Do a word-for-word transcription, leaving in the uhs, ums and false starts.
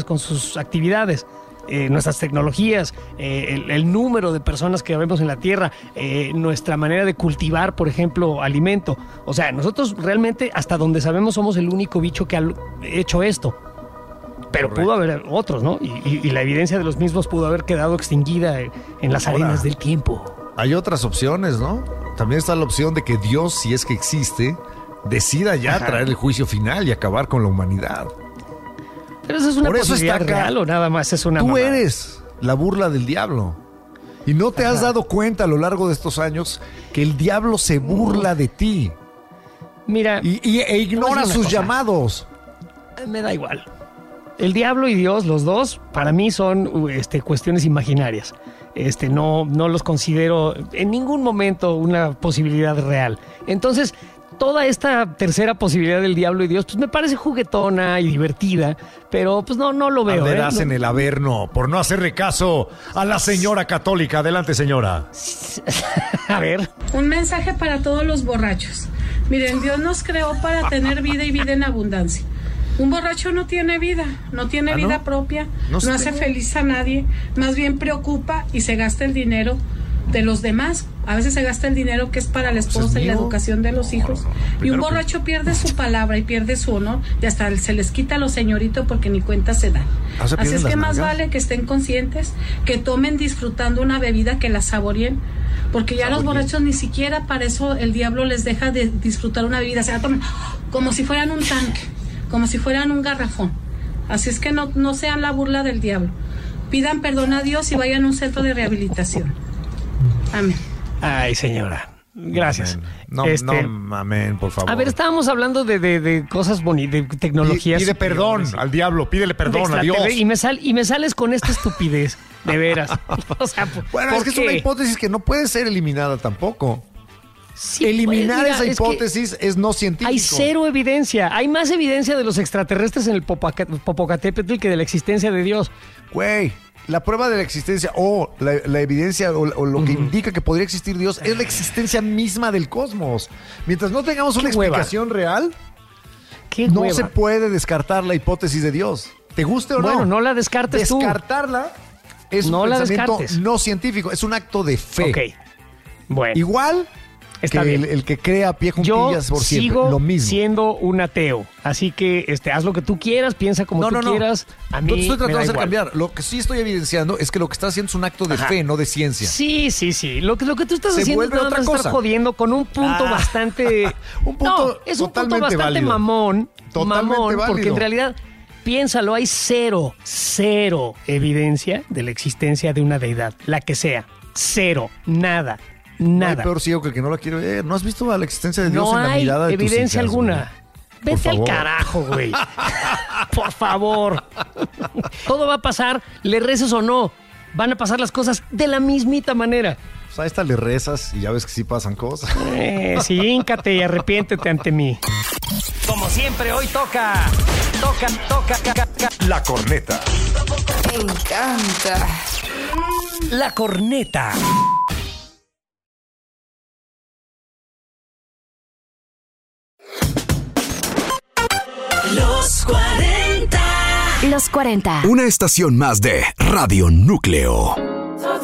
con sus actividades. Eh, nuestras tecnologías, eh, el, el número de personas que vemos en la Tierra, eh, nuestra manera de cultivar, por ejemplo, alimento. O sea, nosotros realmente, hasta donde sabemos, somos el único bicho que ha hecho esto. Pero Correcto. Pudo haber otros, ¿no? Y, y, y la evidencia de los mismos pudo haber quedado extinguida en, en las Ahora, arenas del tiempo. Hay otras opciones, ¿no? También está la opción de que Dios, si es que existe, decida ya Ajá. traer el juicio final y acabar con la humanidad. Pero eso es una Por eso posibilidad está acá. real o nada más es una Tú mamada. eres la burla del diablo. Y no te Ajá. has dado cuenta a lo largo de estos años que el diablo se burla de ti. Mira. Y, y, e ignora sus cosa. llamados. Me da igual. El diablo y Dios, los dos, para mí son este, cuestiones imaginarias. Este, no, no los considero en ningún momento una posibilidad real. Entonces, toda esta tercera posibilidad del diablo y Dios, pues me parece juguetona y divertida, pero pues no, no lo veo. Arderás ¿eh? en el averno por no hacerle caso a la señora católica. Adelante, señora. A ver. Un mensaje para todos los borrachos. Miren, Dios nos creó para tener vida y vida en abundancia. Un borracho no tiene vida, no tiene ¿Ah, vida no? propia, no, no hace feliz a nadie, más bien preocupa y se gasta el dinero de los demás. A veces se gasta el dinero que es para la esposa y la educación de los hijos. No, no, no. Y un borracho pierde su palabra y pierde su honor y hasta se les quita a los señoritos porque ni cuenta se dan. ¿Ah, se Así es que más nalgas? vale que estén conscientes, que tomen disfrutando una bebida, que la saboreen, porque ya los borrachos ni siquiera para eso el diablo les deja de disfrutar una bebida. Se la toman como si fueran un tanque, como si fueran un garrafón. Así es que no, no sean la burla del diablo. Pidan perdón a Dios y vayan a un centro de rehabilitación. Amén. Ay, señora. Gracias. Amén. No, este, no, amén, por favor. A ver, estábamos hablando de, de, de cosas bonitas, de tecnologías. Pide perdón al diablo, pídele perdón a Dios. Y me, sal, y me sales con esta estupidez, de veras. O sea, bueno, es que qué? es una hipótesis que no puede ser eliminada tampoco. Sí, Eliminar pues, mira, esa es hipótesis es no científico. Hay cero evidencia. Hay más evidencia de los extraterrestres en el Popocatépetl que de la existencia de Dios. Güey, la prueba de la existencia o la, la evidencia o, o lo que uh-huh. indica que podría existir Dios es la existencia misma del cosmos. Mientras no tengamos una hueva? explicación real, ¿Qué no hueva? se puede descartar la hipótesis de Dios. ¿Te guste o no? Bueno, no la descartes tú. Descartarla es no un la pensamiento descartes. no científico, es un acto de fe. Ok, bueno. Igual Está que bien. El, el que crea pie juntillas Yo por siempre, sigo lo mismo. siendo un ateo, así que este, haz lo que tú quieras, piensa como no, tú no, no. quieras. A mí no te estoy tratando me da de hacer igual. cambiar. Lo que sí estoy evidenciando es que lo que estás haciendo es un acto de Ajá. fe, no de ciencia. Sí, sí, sí. Lo que, lo que tú estás Se haciendo es vuelve nada otra más estar cosa. jodiendo con un punto Ah. bastante... Un punto no, es un punto totalmente bastante válido. mamón. Totalmente mamón, válido. porque en realidad, piénsalo, hay cero, cero evidencia de la existencia de una deidad, la que sea. Cero, nada. Nada. No hay peor ciego que el que no la quiere ver. ¿No has visto a la existencia de Dios no en la hay mirada de tus evidencia hijas, alguna. güey? Vete al carajo, güey. Por favor. Todo va a pasar, le reces o no. Van a pasar las cosas de la mismita manera. Pues a esta le rezas y ya ves que sí pasan cosas. Eh, sí, híncate y arrepiéntete ante mí. Como siempre, hoy toca. Toca, toca, toca, toca. La corneta. Me encanta. La corneta. Los cuarenta. Los cuarenta. Una estación más de Radio Núcleo.